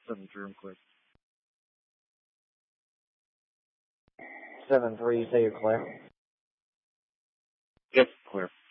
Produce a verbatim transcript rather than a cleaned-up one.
seven three, I'm clear. seven three, you say you're clear? Yep, clear.